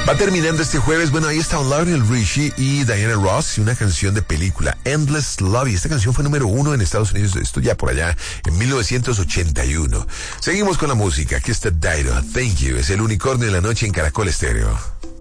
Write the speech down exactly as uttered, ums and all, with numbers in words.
Va terminando este jueves. Bueno, ahí está Lionel Richie y Diana Ross y una canción de película, Endless Love. Y esta canción fue número uno en Estados Unidos, esto ya por allá, en mil novecientos ochenta y uno. Seguimos con la música. Aquí está Dido, Thank You. Es el unicornio de la noche en Caracol Estéreo.